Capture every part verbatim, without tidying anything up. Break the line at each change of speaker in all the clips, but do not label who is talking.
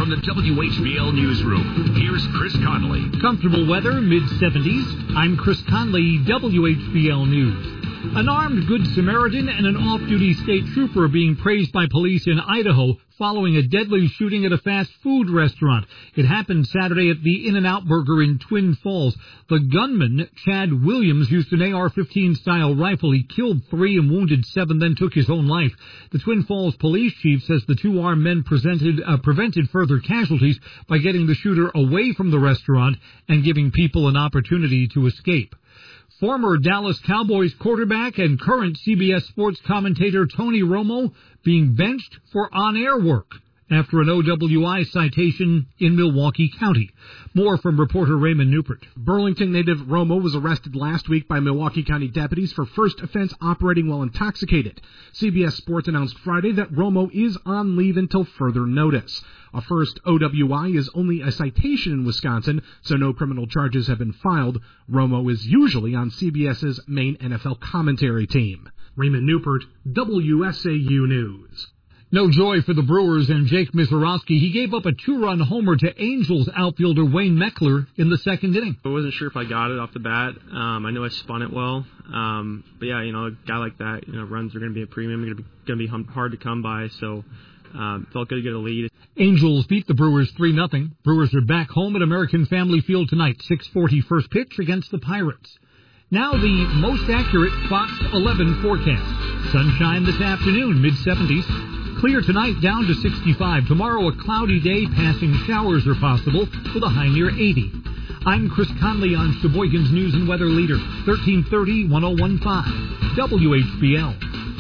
from the W H B L Newsroom, here's Chris Conley.
Comfortable weather, mid seventies. I'm Chris Conley, W H B L News. An armed Good Samaritan and an off-duty state trooper are being praised by police in Idaho following a deadly shooting at a fast food restaurant. It happened Saturday at the In-N-Out Burger in Twin Falls. The gunman, Chad Williams, used an A R fifteen style rifle. He killed three and wounded seven, then took his own life. The Twin Falls police chief says the two armed men presented, uh, prevented further casualties by getting the shooter away from the restaurant and giving people an opportunity to escape. Former Dallas Cowboys quarterback and current C B S Sports commentator Tony Romo being benched for on-air work after an O W I citation in Milwaukee County. More from reporter Raymond Newport.
Burlington native Romo was arrested last week by Milwaukee County deputies for first offense operating while intoxicated. C B S Sports announced Friday that Romo is on leave until further notice. A first O W I is only a citation in Wisconsin, so no criminal charges have been filed. Romo is usually on CBS's main N F L commentary team. Raymond Newport, W S A U News.
No joy for the Brewers and Jake Mizorowski. He gave up a two-run homer to Angels outfielder Wayne Meckler in the second inning.
I wasn't sure if I got it off the bat. Um, I know I spun it well. Um, but, yeah, you know, a guy like that, you know, runs are going to be a premium. They're going to be hard to come by, so um, felt good to get a lead.
Angels beat the Brewers three nothing. Brewers are back home at American Family Field tonight, six forty first pitch against the Pirates. Now the most accurate Fox eleven forecast. Sunshine this afternoon, mid seventies. Clear tonight, down to sixty-five. Tomorrow, a cloudy day. Passing showers are possible with a high near eighty. I'm Chris Conley on Sheboygan's News and Weather Leader, thirteen thirty, ten fifteen, W H B L.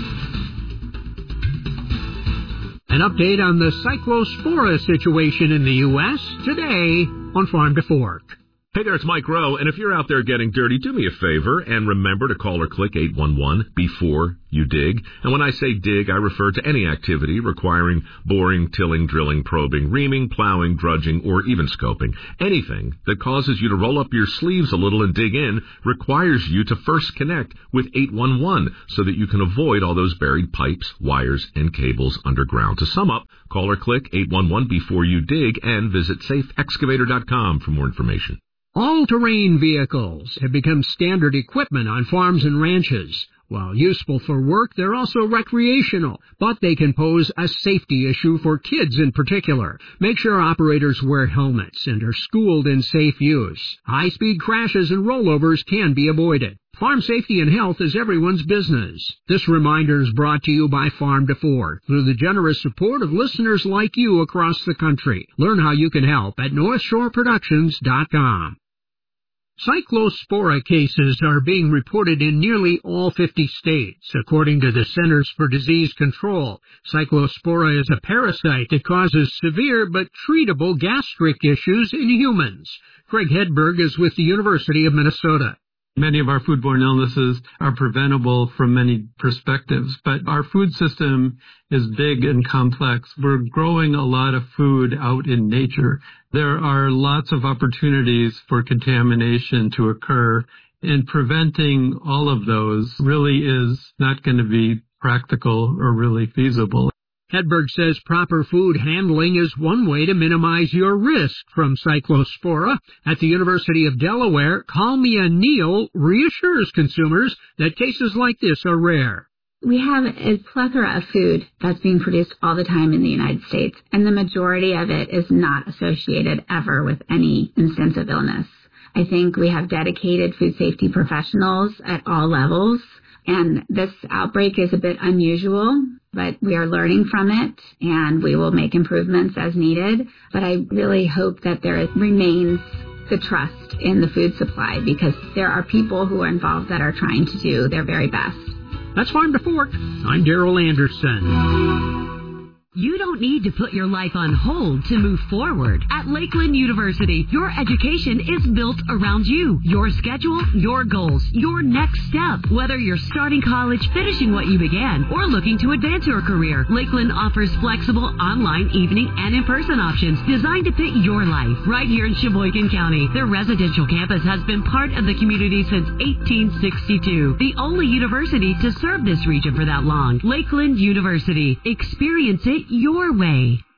An update on the cyclospora situation in the U S today on Farm to Fork.
Hey there, it's Mike Rowe, and if you're out there getting dirty, do me a favor and remember to call or click eight one one before you dig. And when I say dig, I refer to any activity requiring boring, tilling, drilling, probing, reaming, plowing, drudging, or even scoping. Anything that causes you to roll up your sleeves a little and dig in requires you to first connect with eight one one so that you can avoid all those buried pipes, wires, and cables underground. To sum up, call or click eight one one before you dig and visit safe excavator dot com for more information.
All-terrain vehicles have become standard equipment on farms and ranches. While useful for work, they're also recreational, but they can pose a safety issue for kids in particular. Make sure operators wear helmets and are schooled in safe use. High-speed crashes and rollovers can be avoided. Farm safety and health is everyone's business. This reminder is brought to you by Farm to Fork through the generous support of listeners like you across the country. Learn how you can help at north shore productions dot com. Cyclospora cases are being reported in nearly all fifty states, according to the Centers for Disease Control. Cyclospora is a parasite that causes severe but treatable gastric issues in humans. Craig Hedberg is with the University of Minnesota.
Many of our foodborne illnesses are preventable from many perspectives, but our food system is big and complex. We're growing a lot of food out in nature. There are lots of opportunities for contamination to occur, and preventing all of those really is not going to be practical or really feasible.
Hedberg says proper food handling is one way to minimize your risk from cyclospora. At the University of Delaware, Kalmia Neal reassures consumers that cases like this are rare.
We have a plethora of food that's being produced all the time in the United States, and the majority of it is not associated ever with any instance of illness. I think we have dedicated food safety professionals at all levels, and this outbreak is a bit unusual, but we are learning from it, and we will make improvements as needed. But I really hope that there remains the trust in the food supply, because there are people who are involved that are trying to do their very best.
That's Farm to Fork. I'm Daryl Anderson.
You don't need to put your life on hold to move forward. At Lakeland University, your education is built around you, your schedule, your goals, your next step. Whether you're starting college, finishing what you began, or looking to advance your career, Lakeland offers flexible online, evening, and in-person options designed to fit your life. Right here in Sheboygan County, their residential campus has been part of the community since eighteen sixty-two. The only university to serve this region for that long. Lakeland University. Experience it your way.